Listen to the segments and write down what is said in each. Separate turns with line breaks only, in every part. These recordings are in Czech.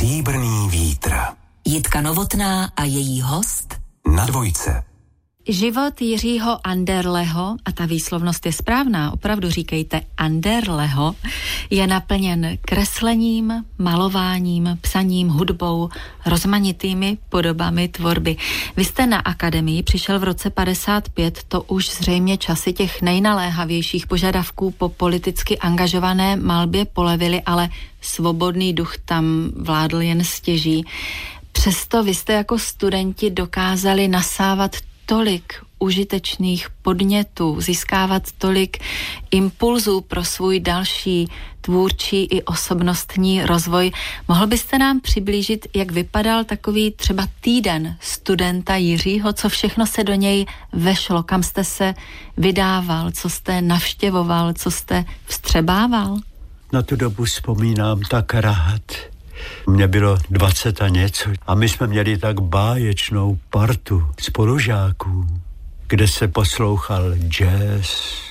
Stříbrný vítr.
Jitka Novotná a její host
Na Dvojce.
Život Jiřího Anderleho, a ta výslovnost je správná, opravdu říkejte Anderleho, je naplněn kreslením, malováním, psaním, hudbou, rozmanitými podobami tvorby. Vy jste na akademii přišel v roce 55, to už zřejmě časy těch nejnaléhavějších požadavků po politicky angažované malbě polevily, ale svobodný duch tam vládl jen stěží. Přesto vy jste jako studenti dokázali nasávat tolik užitečných podnětů, získávat tolik impulzů pro svůj další tvůrčí i osobnostní rozvoj. Mohl byste nám přiblížit, jak vypadal takový třeba týden studenta Jiřího, co všechno se do něj vešlo, kam jste se vydával, co jste navštěvoval, co jste vstřebával?
Na tu dobu vzpomínám tak rád. Mně bylo 20 a něco a my jsme měli tak báječnou partu spolužáků, kde se poslouchal jazz,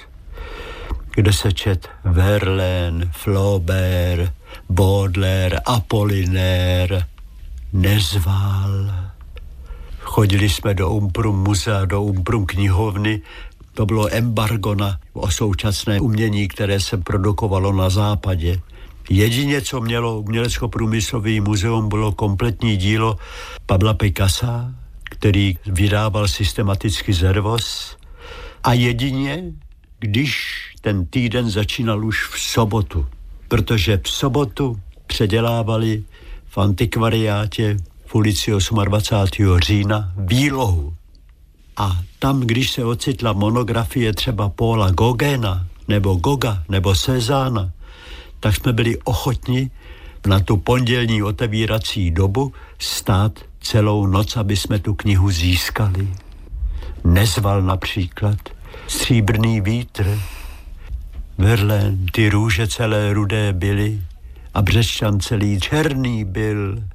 kde se čet Verlaine, Flaubert, Baudelaire, Apollinaire, Nezval. Chodili jsme do Umprum muzea, do Umprum knihovny. To bylo embargo na současné umění, které se produkovalo na západě. Jedině, co mělo umělecko-průmyslový muzeum, bylo kompletní dílo Pabla Picassa, který vydával systematicky Zervos. A jedině, když ten týden začínal už v sobotu, protože v sobotu předělávali v antikvariátě v ulici 28. října výlohu. A tam, když se ocitla monografie třeba Paula Gauguina, nebo Goga, nebo Cézanna, tak jsme byli ochotni na tu pondělní otevírací dobu stát celou noc, aby jsme tu knihu získali. Nezval například, Stříbrný vítr, Verlaine, ty růže celé rudé byly a Břečťan celý černý byl.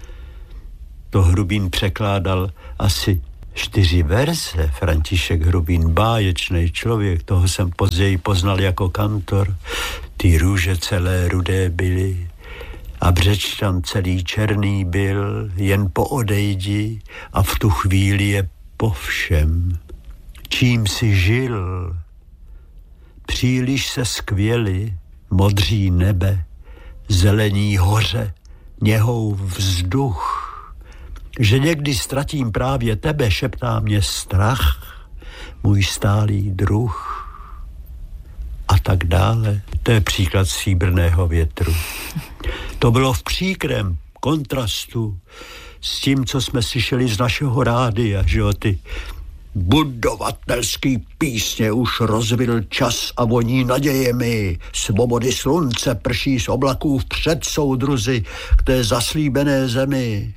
To Hrubín překládal asi 4 verze. František Hrubín, báječný člověk, toho jsem později poznal jako kantor. Ty růže celé rudé byly a Břečťan celý černý byl, jen po odejdi a v tu chvíli je po všem. Čím si žil? Příliš se skvěli, modří nebe, zelení hoře, něhou vzduch. Že někdy ztratím právě tebe, šeptá mě strach, můj stálý druh. A tak dále. To je příklad Stříbrného větru. To bylo v příkrém kontrastu s tím, co jsme slyšeli z našeho rádia, že jo, ty budovatelský písně už rozvil čas a voní nadějemi. Svobody slunce prší z oblaků vpřed, soudruzi, k té zaslíbené zemi.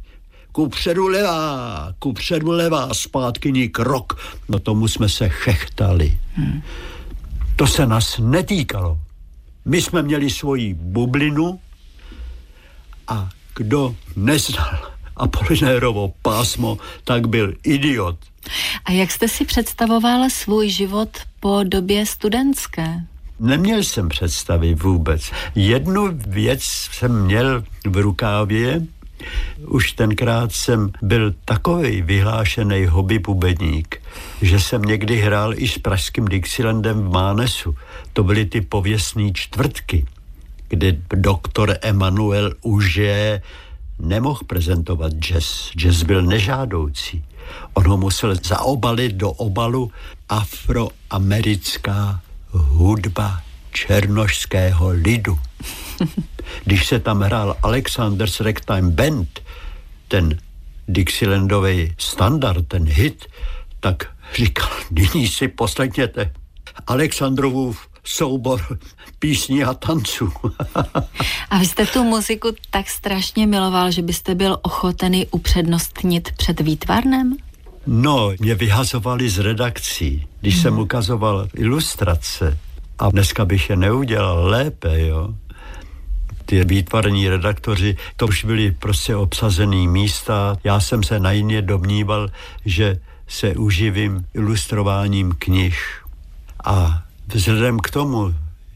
Kupředu levá, zpátkyní krok. No tomu jsme se chechtali. To se nás netýkalo. My jsme měli svoji bublinu a kdo neznal Apolinérovo pásmo, tak byl idiot.
A jak jste si představoval svůj život po době studentské?
Neměl jsem představy vůbec. Jednu věc jsem měl v rukávě. Už tenkrát jsem byl takovej vyhlášený hobby bubeník, že jsem někdy hrál i s pražským Dixielandem v Mánesu. To byly ty pověstný čtvrtky, kde doktor Emanuel Užé nemohl prezentovat jazz. Jazz byl nežádoucí. On ho musel zaobalit do obalu afroamerická hudba černošského lidu. Když se tam hrál Alexander's Ragtime Band, ten Dixielandový standard, ten hit, tak říkal, nyní si poslechněte Alexandrovův soubor písní a tanců.
A vy jste tu muziku tak strašně miloval, že byste byl ochoten ji upřednostnit před výtvarnem?
No, mě vyhazovali z redakcí, když jsem ukazoval ilustrace. A dneska bych je neudělal lépe, jo. Ty výtvarní redaktoři, to už byly prostě obsazený místa. Já jsem se naivně domníval, že se uživím ilustrováním knih. A vzhledem k tomu,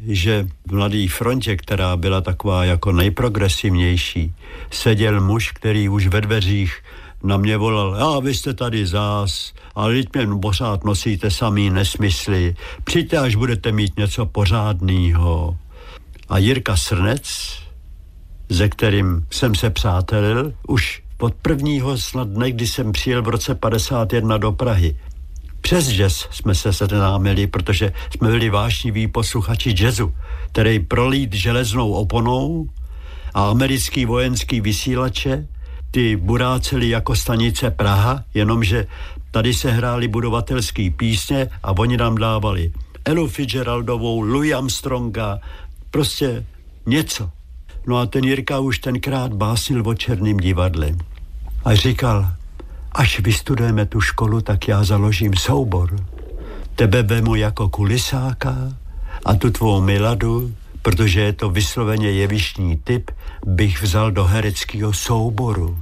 že v Mladé frontě, která byla taková jako nejprogresivnější, seděl muž, který už ve dveřích na mě volal: vy jste tady zás, ale teď mě pořád nosíte samý nesmysly, přijďte, až budete mít něco pořádného. A Jirka Srnec, se kterým jsem se přátelil, už od prvního snad dne, kdy jsem přijel v roce 51 do Prahy. Přes jazz jsme se seznámili, protože jsme byli vášniví posluchači jazzu, který prolít železnou oponou a americký vojenský vysílače ty buráceli jako stanice Praha, jenomže tady se hrály budovatelský písně a oni nám dávali Elu Fitzgeraldovou, Louis Armstronga, prostě něco. No a ten Jirka už tenkrát básnil o Černém divadle a říkal: až vystudujeme tu školu, tak já založím soubor. Tebe vemu jako kulisáka a tu tvou Miladu, protože je to vysloveně jevištní typ, bych vzal do hereckého souboru.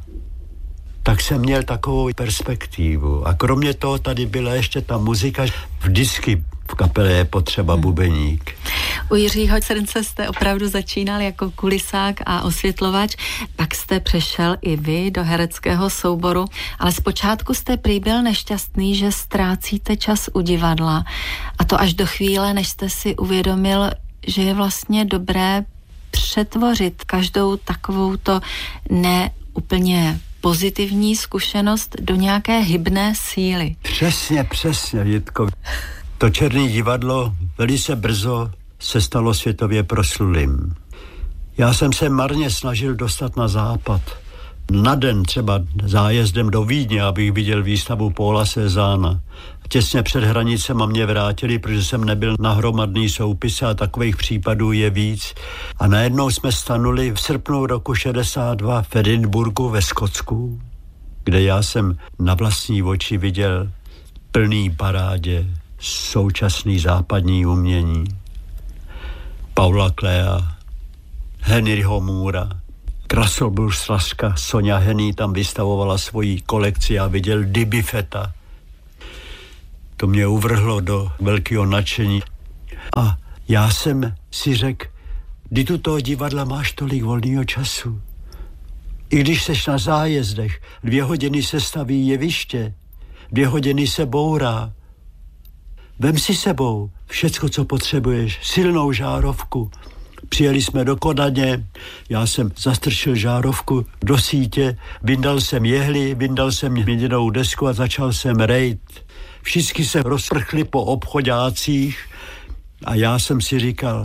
Tak jsem měl takovou perspektivu. A kromě toho tady byla ještě ta muzika. Vždycky v kapele je potřeba bubeník.
U Jiřího Srnce jste opravdu začínal jako kulisák a osvětlovač, pak jste přešel i vy do hereckého souboru, ale zpočátku jste prý byl nešťastný, že ztrácíte čas u divadla. A to až do chvíle, než jste si uvědomil, že je vlastně dobré přetvořit každou takovouto neúplně pozitivní zkušenost do nějaké hybné síly.
Přesně, Jitko. To Černé divadlo velice brzo se stalo světově proslulým. Já jsem se marně snažil dostat na západ. Na den třeba zájezdem do Vídně, abych viděl výstavu Paula Cézanne. Těsně před hranicema mě vrátili, protože jsem nebyl na hromadný soupise a takových případů je víc. A najednou jsme stanuli v srpnu roku 62 v Edinburghu ve Skotsku, kde já jsem na vlastní oči viděl plný parádě současný západní umění. Paula Klea, Henryho Moora, krasobruslařka Sonja Henný tam vystavovala svoji kolekci a viděl Diby Feta. To mě uvrhlo do velkého nadšení. A já jsem si řekl, kdy tu toho divadla máš tolik volného času. I když seš na zájezdech, 2 hodiny se staví jeviště, 2 hodiny se bourá. Vem si sebou všecko, co potřebuješ, silnou žárovku. Přijeli jsme do Kodaně, já jsem zastrčil žárovku do sítě, vyndal jsem jehly, vyndal jsem měděnou desku a začal jsem rejt. Všichni se rozprchli po obchodácích a já jsem si říkal,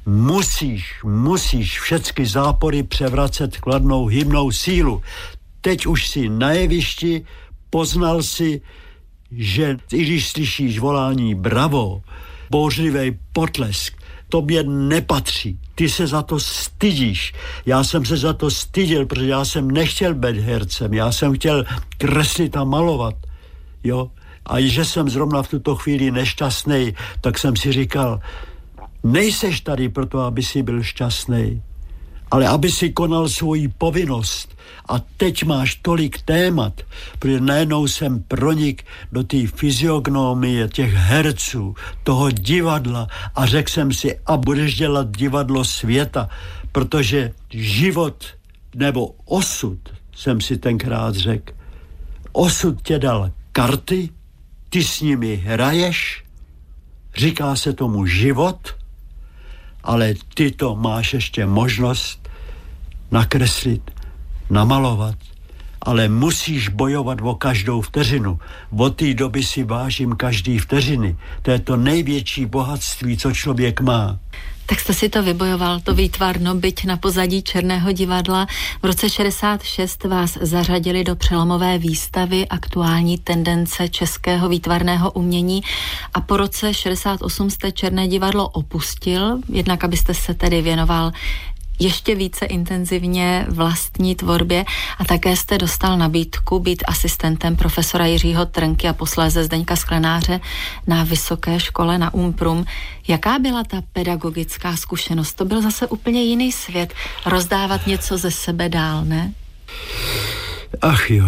musíš všechny zápory převracet kladnou hybnou sílu. Teď už si na jevišti, poznal si, že i když slyšíš volání bravo, bouřlivý potlesk, tobě nepatří. Ty se za to stydíš. Já jsem se za to styděl, protože já jsem nechtěl být hercem. Já jsem chtěl kreslit a malovat. Jo? A že jsem zrovna v tuto chvíli nešťastný, tak jsem si říkal, nejseš tady proto, aby si byl šťastný, ale aby si konal svoji povinnost. A teď máš tolik témat, protože najednou jsem pronik do té fyziognomie těch herců, toho divadla a řekl jsem si, a budeš dělat divadlo světa, protože život nebo osud, jsem si tenkrát řekl, osud tě dal karty, ty s nimi hraješ, říká se tomu život, ale ty to máš ještě možnost nakreslit, namalovat, ale musíš bojovat o každou vteřinu. Od té doby si vážím každý vteřiny. To je to největší bohatství, co člověk má.
Tak jste si to vybojoval, to výtvarno, byť na pozadí Černého divadla. V roce 66 vás zařadili do přelomové výstavy Aktuální tendence českého výtvarného umění a po roce 68 jste Černé divadlo opustil, jednak abyste se tedy věnoval ještě více intenzivně vlastní tvorbě a také jste dostal nabídku být asistentem profesora Jiřího Trnky a posléze Zdeňka Sklenáře na vysoké škole na Umprum. Jaká byla ta pedagogická zkušenost? To byl zase úplně jiný svět. Rozdávat něco ze sebe dál, ne?
Ach jo.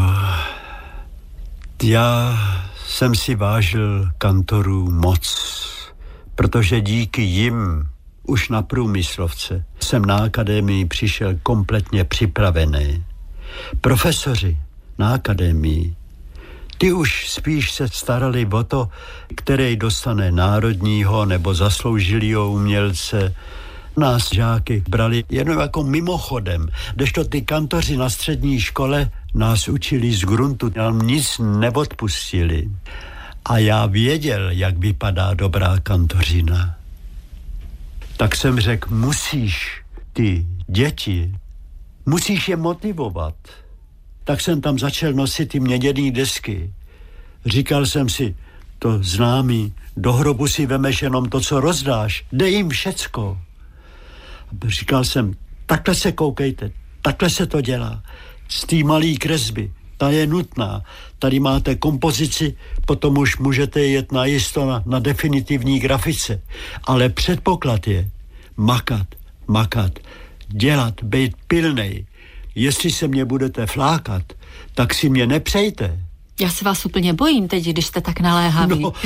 Já jsem si vážil kantorů moc, protože díky jim už na průmyslovce. Jsem na akademii přišel kompletně připravený. Profesoři na akademii, ty už spíš se starali o to, který dostane národního nebo zasloužilýho umělce. Nás žáky brali jenom jako mimochodem, kdežto ty kantoři na střední škole nás učili z gruntu, nám nic neodpustili. A já věděl, jak vypadá dobrá kantořina. Tak jsem řekl, musíš ty děti, musíš je motivovat. Tak jsem tam začal nosit ty měděný desky. Říkal jsem si, to známý, do hrobu si vemeš jenom to, co rozdáš, dej jim všecko. Říkal jsem, takhle se koukejte, takhle se to dělá. Z té malý kresby, ta je nutná. Tady máte kompozici, potom už můžete jet najisto na definitivní grafice. Ale předpoklad je makat, dělat, být pilnej. Jestli se mě budete flákat, tak si mě nepřejte.
Já se vás úplně bojím teď, když jste tak naléhaví.
No,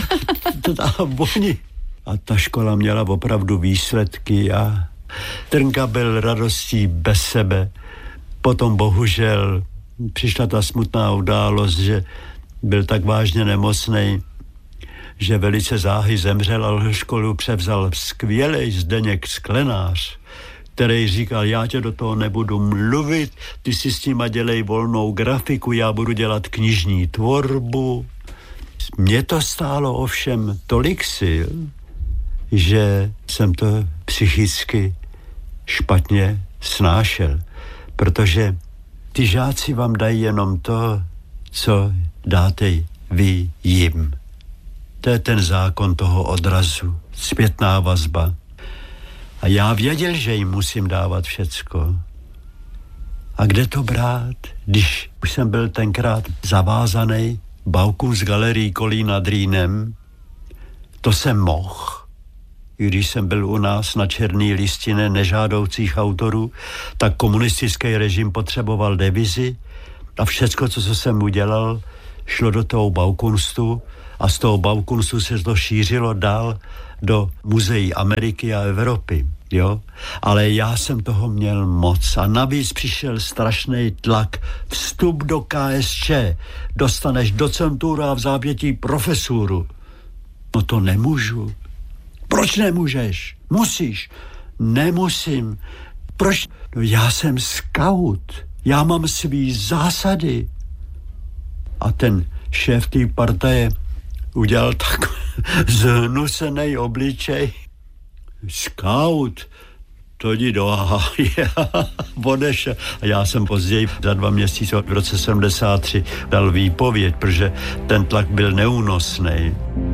a ta škola měla opravdu výsledky a Trnka byl radostí bez sebe. Potom bohužel přišla ta smutná událost, že byl tak vážně nemocnej, že velice záhy zemřel, ale školu převzal skvělej Zdeněk Sklenář, který říkal, já tě do toho nebudu mluvit, ty si s nima dělej volnou grafiku, já budu dělat knižní tvorbu. Mě to stálo ovšem tolik sil, že jsem to psychicky špatně snášel, protože ty žáci vám dají jenom to, co dáte vy jim. To je ten zákon toho odrazu, zpětná vazba. A já věděl, že jim musím dávat všecko. A kde to brát, když už jsem byl tenkrát zavázaný Baukum z galerií Kolín nad Rýnem, to jsem mohl. I když jsem byl u nás na černý listině nežádoucích autorů, tak komunistický režim potřeboval devizi a všecko, co jsem udělal, šlo do toho Baukunstu a z toho Baukunstu se to šířilo dál do muzeí Ameriky a Evropy, jo. Ale já jsem toho měl moc a navíc přišel strašný tlak. Vstup do KSČ, dostaneš docenturu a v zápětí profesuru. No to nemůžu. Proč nemůžeš? Musíš. Nemusím. Proč? No já jsem skaut. Já mám svý zásady. A ten šéf té partaje udělal tak zhnusený obličej. Skaut, to jdi do háje. Odešel. A já jsem později za 2 měsíce v roce 73 dal výpověď, protože ten tlak byl neúnosný.